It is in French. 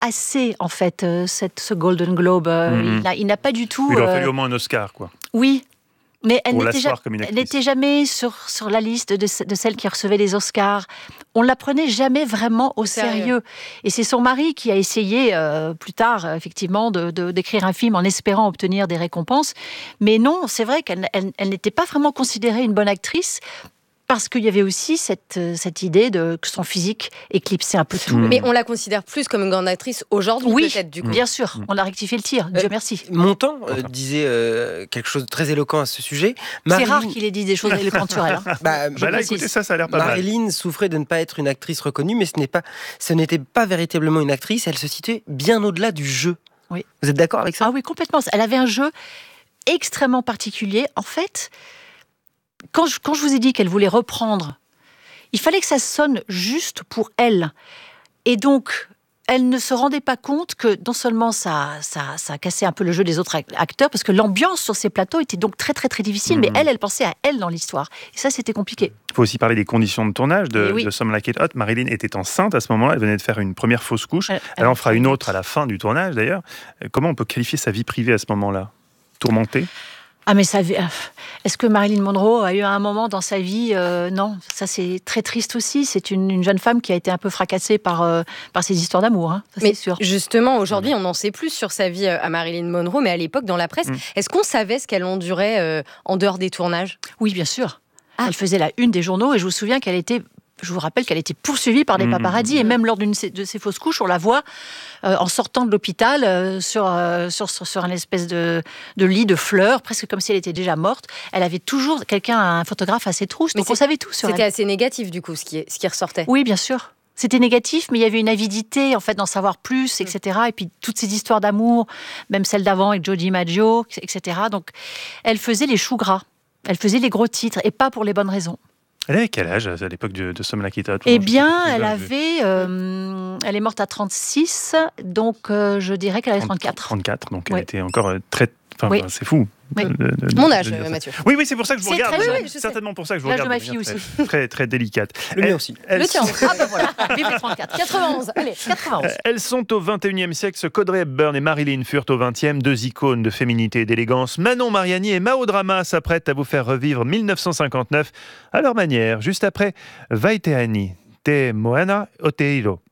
assez, en fait, ce Golden Globe. Il n'a pas du tout... Il aurait fallu au moins un Oscar, quoi. Oui, mais elle Pour l'asseoir comme une actrice. n'était jamais sur la liste de celles qui recevaient les Oscars. On ne la prenait jamais vraiment au sérieux. Et c'est son mari qui a essayé, plus tard, effectivement, d'écrire un film en espérant obtenir des récompenses. Mais non, c'est vrai qu'elle n'était pas vraiment considérée une bonne actrice, parce qu'il y avait aussi cette idée que son physique éclipsait un peu tout. Mais on la considère plus comme une grande actrice aujourd'hui, peut-être, du coup. Bien sûr, on a rectifié le tir, Dieu merci. Montand disait quelque chose de très éloquent à ce sujet. C'est rare qu'il ait dit des choses éloquentes sur elle. Là, écoutez, ça a l'air pas mal. Marilyn souffrait de ne pas être une actrice reconnue, mais ce n'était pas véritablement une actrice, elle se situait bien au-delà du jeu. Oui. Vous êtes d'accord avec ça ? Ah oui, complètement. Elle avait un jeu extrêmement particulier. En fait, quand je vous ai dit qu'elle voulait reprendre, il fallait que ça sonne juste pour elle. Et donc, elle ne se rendait pas compte que non seulement ça cassait un peu le jeu des autres acteurs, parce que l'ambiance sur ces plateaux était donc très très très difficile, mais elle pensait à elle dans l'histoire. Et ça, c'était compliqué. Il faut aussi parler des conditions de tournage de Some Like It Hot. Marilyn était enceinte à ce moment-là, elle venait de faire une première fausse couche. Elle en fera une autre à la fin du tournage, d'ailleurs. Comment on peut qualifier sa vie privée à ce moment-là ? Tourmentée ? Ah mais est-ce que Marilyn Monroe a eu un moment dans sa vie non, ça c'est très triste aussi. C'est une jeune femme qui a été un peu fracassée par ses histoires d'amour, hein, ça, mais c'est sûr. Justement, aujourd'hui, on en sait plus sur sa vie à Marilyn Monroe, mais à l'époque, dans la presse, est-ce qu'on savait ce qu'elle endurait en dehors des tournages ? Oui, bien sûr. Elle faisait la une des journaux et je vous rappelle qu'elle était poursuivie par des paparazzis et même lors de ses fausses couches, on la voit en sortant de l'hôpital sur un espèce de lit de fleurs, presque comme si elle était déjà morte. Elle avait toujours un photographe à ses trousses, donc on savait tout sur elle. C'était assez négatif du coup, ce qui ressortait. Oui, bien sûr. C'était négatif, mais il y avait une avidité en fait d'en savoir plus, etc. Et puis toutes ces histoires d'amour, même celle d'avant avec Joe DiMaggio, etc. Donc elle faisait les choux gras, elle faisait les gros titres et pas pour les bonnes raisons. Elle avait quel âge à l'époque de Some Like It Hot ? Eh bien, elle est morte à 36, donc je dirais qu'elle avait 34. 34, donc elle était encore très... Enfin, c'est fou. Oui. Mon âge, Mathieu. Oui, c'est pour ça que je vous regarde. C'est certainement pour ça que je vous l'âge regarde. de ma fille aussi. Très, très délicate. Le mien aussi. Le tien. Ah ben voilà. Vive les 34. 91. Allez, 91. Elles sont au 21e siècle. Ce qu'Audrey Hepburn et Marilyn furent au 20e. Deux icônes de féminité et d'élégance. Manon Mariani et Mao Drama s'apprêtent à vous faire revivre 1959 à leur manière. Juste après, Vaiteani, Te Moana Oteiro.